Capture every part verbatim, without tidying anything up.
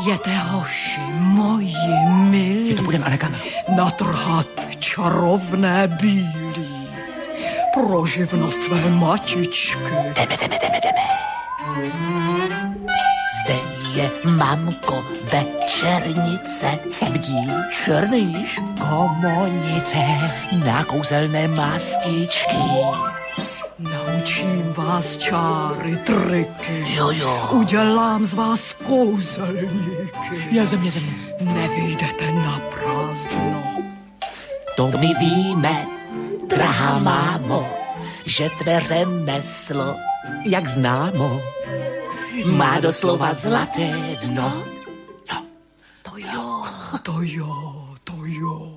Jděte, hoši, moji milí. Je to budeme, ale kam? Natrhat čarovné bílí pro živnost své matičky. Jdeme, jdeme, jdeme, jdeme. Zde je mamko večernice, bdí černýš komonice na kouzelné mastičky. Naučím vás čáry, triky. Jo, jo. Udělám z vás kouzelníky. Je země, země. Nevyjdete na prázdno. To my víme, drahá mámo, že tvé řemeslo, jak známo, má doslova zlaté dno. Jo. To jo, to jo, to jo.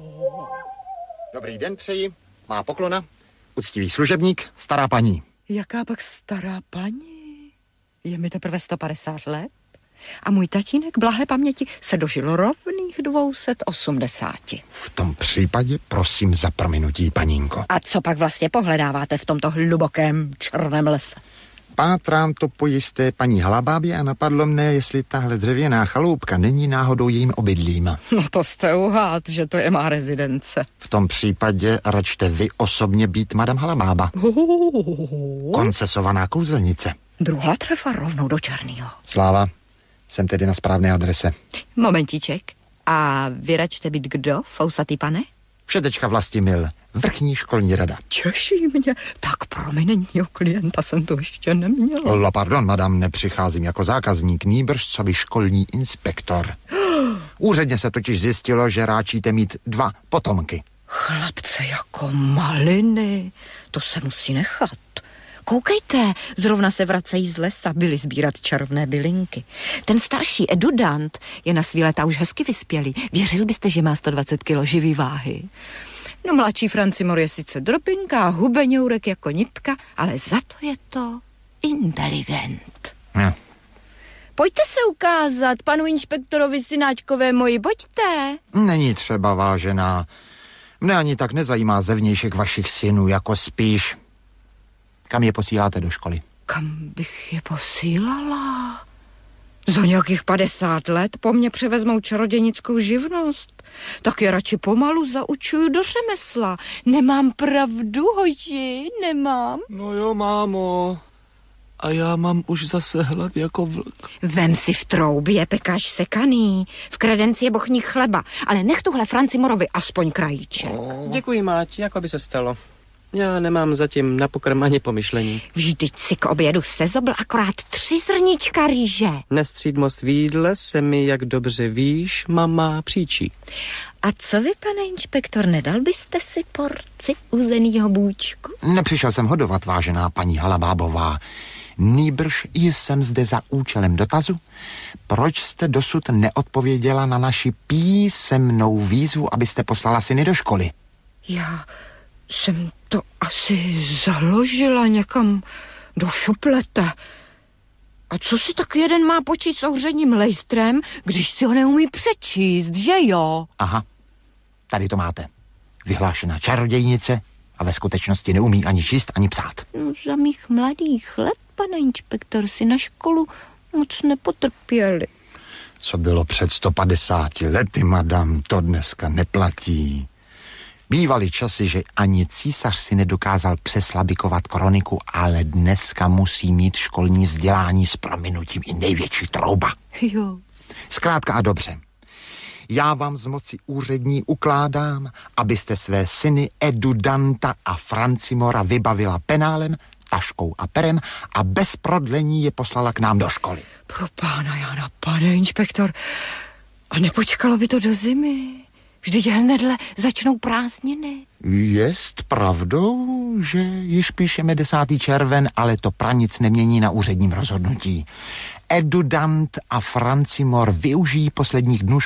Dobrý den přeji, má poklona, uctivý služebník, stará paní. Jaká pak stará paní? Je mi teprve sto padesát let a můj tatínek blahé paměti se dožil rovných dvě stě osmdesát. V tom případě prosím za prominutí, panínko. A co pak vlastně pohledáváte v tomto hlubokém černém lese? Pátrám to po jisté paní Halabábě a napadlo mne, jestli tahle dřevěná chaloupka není náhodou jejím obydlím. No to jste uhád, že to je má rezidence. V tom případě račte vy osobně být madam Halabába. Uhuhu. Koncesovaná kouzelnice. Druhá trefa rovnou do černýho. Sláva, jsem tedy na správné adrese. Momentíček. A vy račte být kdo, fousatý pane? Všetečka Vlastimil, vrchní školní rada. Těší mě, tak prominentního klienta jsem to ještě neměla. La pardon, madam, nepřicházím jako zákazník, nýbrž co by školní inspektor. Úředně se totiž zjistilo, že ráčíte mít dva potomky. Chlapce jako maliny, to se musí nechat. Koukejte, zrovna se vracejí z lesa, byli sbírat čarovné bylinky. Ten starší edudant je na svý leta už hezky vyspělý. Věřil byste, že má sto dvacet kilo živý váhy? No mladší Francimor je sice dropinka, hubeňourek jako nitka, ale za to je to inteligent. Hm. Pojďte se ukázat, panu inspektorovi synáčkové moji, pojďte. Není třeba, vážená. Mne ani tak nezajímá zevnějšek vašich synů, jako spíš... Kam je posíláte do školy? Kam bych je posílala? Za nějakých padesát let po mně převezmou čarodějnickou živnost. Tak je radši pomalu zaučuju do řemesla. Nemám pravdu, hoši, nemám. No jo, mámo. A já mám už zase hlad jako vlk. Vem si v troubě pekáč sekaný. V kredenci je bochník chleba. Ale nech tuhle Francimorovi aspoň krajíček. Děkuji, máť, jako by se stalo. Já nemám zatím na pokrm ani pomyšlení. Vždyť si k obědu sezobl akorát tři zrníčka rýže. Nestřídmost v jídle se mi, jak dobře víš, mama příčí. A co vy, pane inspektor, nedal byste si porci uzenýho bůčku? Nepřišel jsem hodovat, vážená paní Halabábová. Nýbrž jsem zde za účelem dotazu. Proč jste dosud neodpověděla na naši písemnou výzvu, abyste poslala syny do školy? Já jsem to asi založila někam do šuplete. A co si tak jeden má počít s ohřením lejstrem, když si ho neumí přečíst, že jo? Aha, tady to máte. Vyhlášená čarodějnice a ve skutečnosti neumí ani číst, ani psát. No, za mých mladých let, pane inspektor, si na školu moc nepotrpěli. Co bylo před sto padesáti lety, madam, to dneska neplatí. Bývaly časy, že ani císař si nedokázal přeslabikovat kroniku, ale dneska musí mít školní vzdělání s prominutím i největší trouba. Jo. Zkrátka a dobře. Já vám z moci úřední ukládám, abyste své syny Edudanta a Francimora vybavila penálem, taškou a perem a bez prodlení je poslala k nám do školy. Pro pána Jana, pane inspektor, a nepočkalo by to do zimy? Vždyť hnedle začnou prázdniny. Jest pravdou, že již píšeme desátý červen, ale to pranic nemění na úředním rozhodnutí. Edudant a Francimor využijí posledních dnů